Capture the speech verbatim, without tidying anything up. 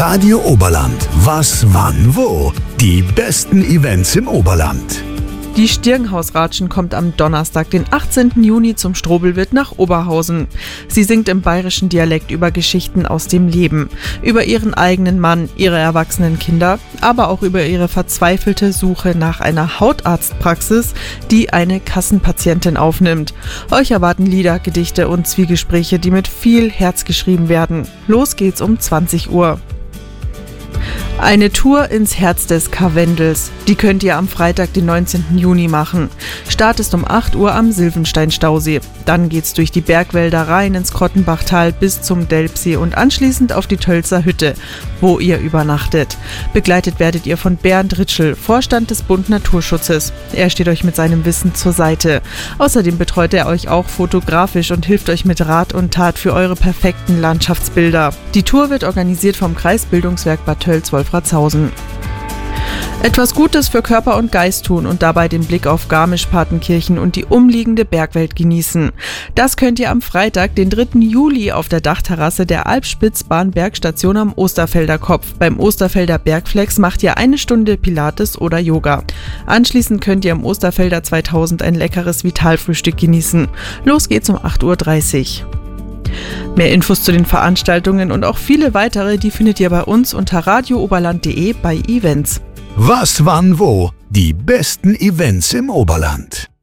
Radio Oberland. Was, wann, wo? Die besten Events im Oberland. Die Stirnhausratschen kommt am Donnerstag, den achtzehnten Juni, zum Strobelwirt nach Oberhausen. Sie singt im bayerischen Dialekt über Geschichten aus dem Leben, über ihren eigenen Mann, ihre erwachsenen Kinder, aber auch über ihre verzweifelte Suche nach einer Hautarztpraxis, die eine Kassenpatientin aufnimmt. Euch erwarten Lieder, Gedichte und Zwiegespräche, die mit viel Herz geschrieben werden. Los geht's um zwanzig Uhr. Eine Tour ins Herz des Karwendels. Die könnt ihr am Freitag, den neunzehnten Juni machen. Start ist um acht Uhr am Silvenstein-Stausee. Dann geht's durch die Bergwälder rein ins Krottenbachtal bis zum Delpsee und anschließend auf die Tölzer Hütte, wo ihr übernachtet. Begleitet werdet ihr von Bernd Ritschl, Vorstand des Bund Naturschutzes. Er steht euch mit seinem Wissen zur Seite. Außerdem betreut er euch auch fotografisch und hilft euch mit Rat und Tat für eure perfekten Landschaftsbilder. Die Tour wird organisiert vom Kreisbildungswerk Bad Tölz-Wolfratshausen. Etwas Gutes für Körper und Geist tun und dabei den Blick auf Garmisch-Partenkirchen und die umliegende Bergwelt genießen. Das könnt ihr am Freitag, den dritten Juli, auf der Dachterrasse der Alpspitzbahn-Bergstation am Osterfelder Kopf. Beim Osterfelder Bergflex macht ihr eine Stunde Pilates oder Yoga. Anschließend könnt ihr im Osterfelder zweitausend ein leckeres Vitalfrühstück genießen. Los geht's um acht Uhr dreißig. Mehr Infos zu den Veranstaltungen und auch viele weitere, die findet ihr bei uns unter radio oberland punkt de bei Events. Was, wann, wo? Die besten Events im Oberland.